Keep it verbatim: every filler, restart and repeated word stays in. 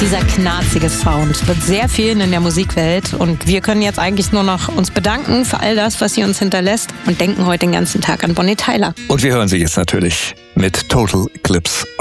Dieser knarzige Sound wird sehr fehlen in der Musikwelt und wir können jetzt eigentlich nur noch uns bedanken für all das, was sie uns hinterlässt und denken heute den ganzen Tag an Bonnie Tyler. Und wir hören sie jetzt natürlich mit Total Eclipse